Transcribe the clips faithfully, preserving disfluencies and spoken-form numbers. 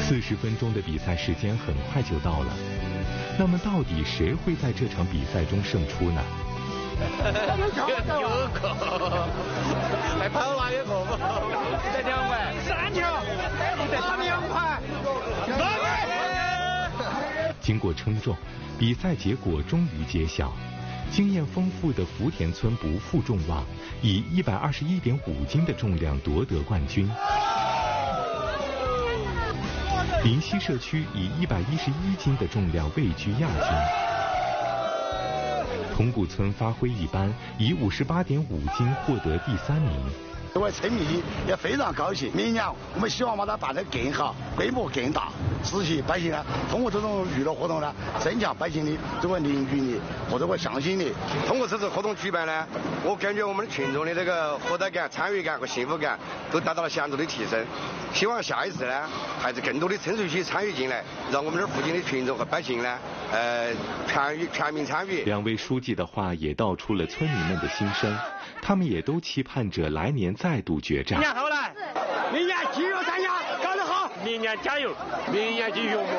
四十分钟的比赛时间很快就到了，那么到底谁会在这场比赛中胜出呢？ 有个，还跑哪一个嘛？再两块，三条，再三两块，三块。 经过称重，比赛结果终于揭晓。经验丰富的福田村不负众望，以一百二十一点五斤的重量夺得冠军。临溪社区以一百一十一斤的重量位居亚军。铜鼓村发挥一般，以五十八点五斤获得第三名。 各位村民也非常高兴，明年我们希望把它办得更好，规模更大，使其百姓呢通过这种娱乐活动呢，增强百姓的这个凝聚力和这个向心力。 通过这次活动举办呢，我感觉我们群众的这个获得感、参与感和幸福感都达到了显著的提升。希望下一次呢，还是更多的村社区参与进来，让我们这附近的群众和百姓呢，呃，全域全民参与。 两位书记的话也道出了村民们的心声，他们也都期盼着来年再度决战。 明年好来，明年继续参加，搞得好，明年加油，明年继续嘛。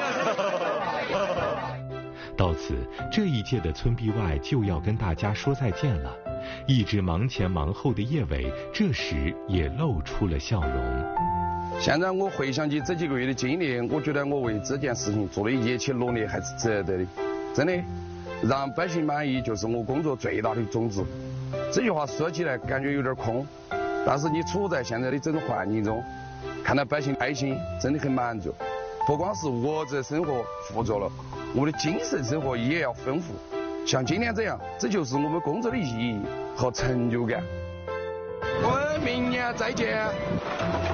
到此，这一届的村 B Y 就要跟大家说再见了。一直忙前忙后的叶伟，这时也露出了笑容。 现在我回想起这几个月的经历，我觉得我为这件事情做的一切努力还是值得的。真的，让百姓满意就是我工作最大的宗旨。这句话说起来感觉有点空，但是你处在现在的这种环境中，看到百姓开心，真的很满足。不光是我这生活富足了，我的精神生活也要丰富。像今天这样，这就是我们工作的意义和成就感。我们明年再见。